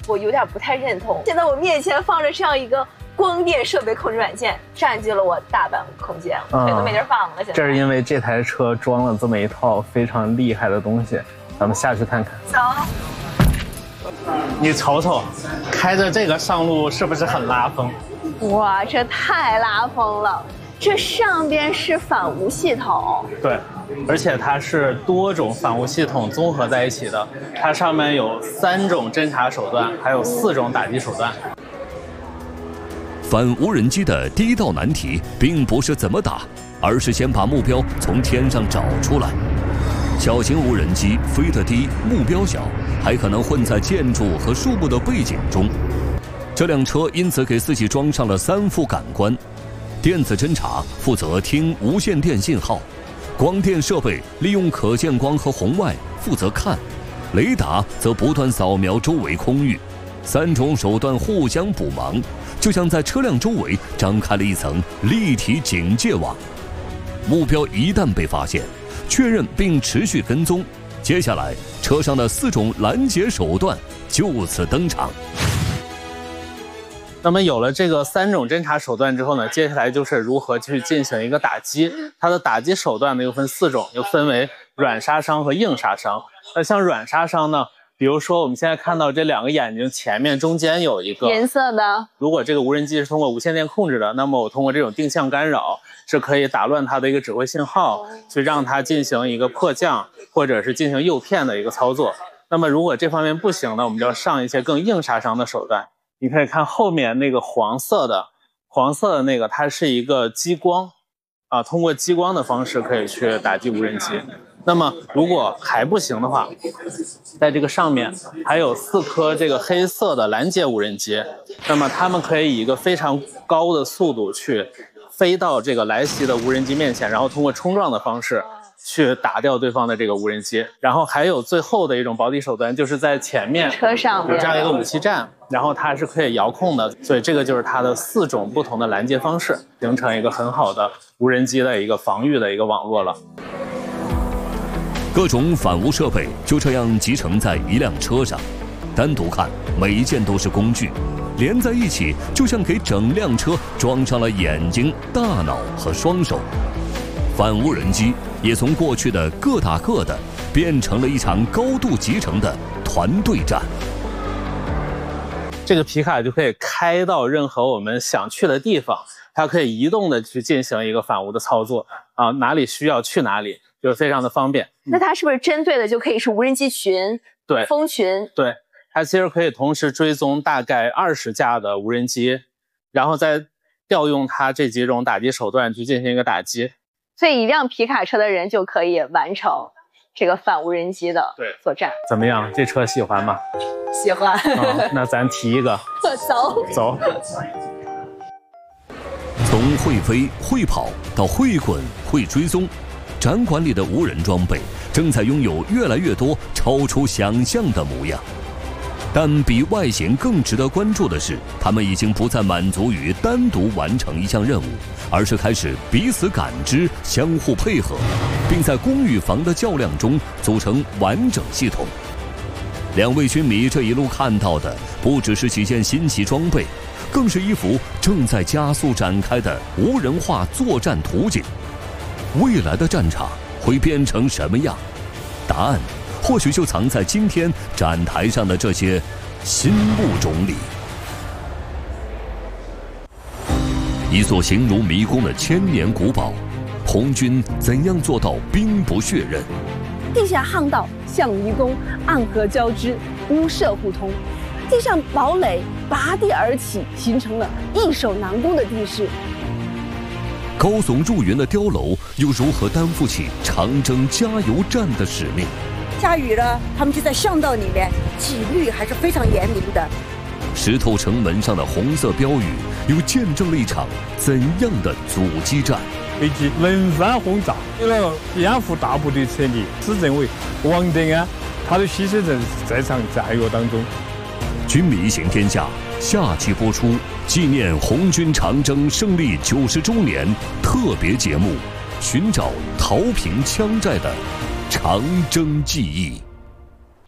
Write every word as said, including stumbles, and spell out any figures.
我有点不太认同。现在我面前放着这样一个光电设备控制软件，占据了我大半空间，腿都没地儿放了。现在这是因为这台车装了这么一套非常厉害的东西，咱们下去看看。 走。 你瞅瞅，开着这个上路是不是很拉风？ 哇，这太拉风了！这上边是反无系统， 对，而且它是多种反无系统综合在一起的。它上面有三种侦察手段，还有四种打击手段。 反无人机的第一道难题，并不是怎么打，而是先把目标从天上找出来。小型无人机飞得低，目标小，还可能混在建筑和树木的背景中。这辆车因此给自己装上了三副感官：电子侦察负责听无线电信号，光电设备利用可见光和红外负责看，雷达则不断扫描周围空域。三种手段互相补忙，就像在车辆周围张开了一层立体警戒网。目标一旦被发现，确认并持续跟踪，接下来车上的四种拦截手段就此登场。 那么有了这个三种侦察手段之后呢，接下来就是如何去进行一个打击。它的打击手段呢又分四种，又分为软杀伤和硬杀伤。那像软杀伤呢，比如说我们现在看到这两个眼睛前面中间有一个颜色的， 如果这个无人机是通过无线电控制的，那么我通过这种定向干扰是可以打乱它的一个指挥信号，去让它进行一个迫降或者是进行诱骗的一个操作。那么如果这方面不行呢，我们就要上一些更硬杀伤的手段。你可以看后面那个黄色的黄色的那个，它是一个激光啊，通过激光的方式可以去打击无人机。那么如果还不行的话，在这个上面还有四颗这个黑色的拦截无人机，那么它们可以以一个非常高的速度去飞到这个来袭的无人机面前，然后通过冲撞的方式去打掉对方的这个无人机。然后还有最后的一种保底手段，就是在前面车上有这样一个武器站，然后它是可以遥控的，所以这个就是它的四种不同的拦截方式，形成一个很好的无人机的一个防御的一个网络了。 各种反无设备就这样集成在一辆车上，单独看每一件都是工具，连在一起就像给整辆车装上了眼睛、大脑和双手。反无人机也从过去的各打各的，变成了一场高度集成的团队战。 这个皮卡就可以开到任何我们想去的地方，它可以移动的去进行一个反无的操作啊，哪里需要去哪里，就非常的方便。 那它是不是针对的就可以是无人机群、 对， 蜂群？ 对，它其实可以同时追踪大概二十架的无人机，然后再调用它这几种打击手段去进行一个打击。 所以一辆皮卡车的人就可以完成这个反无人机的作战。 怎么样？这车喜欢吗？ 喜欢。 哦、那咱提一个。 走走。 从会飞、会跑到会滚、会追踪，展馆里的无人装备正在拥有越来越多超出想象的模样。但比外形更值得关注的是，他们已经不再满足于单独完成一项任务，而是开始彼此感知、相互配合，并在攻与防的较量中组成完整系统。两位军迷这一路看到的，不只是几件新奇装备，更是一幅正在加速展开的无人化作战图景。未来的战场会变成什么样？答案或许就藏在今天展台上的这些新物种里。一座形如迷宫的千年古堡，红军怎样做到兵不血刃？ 地下巷道像迷宫，暗河交织，屋舍互通。地上堡垒拔地而起，形成了易守难攻的地势。 高耸入云的碉楼又如何担负起长征加油站的使命？ 下雨了，他们就在巷道里面，纪律还是非常严明的。 石头城门上的红色标语又见证了一场怎样的阻击战？ 飞机轮番轰炸，为了掩护大部队撤离，自认为王德安他的牺牲在这场战役当中。 军迷行天下下期播出，纪念红军长征胜利九十周年特别节目，寻找桃坪枪寨的长征记忆。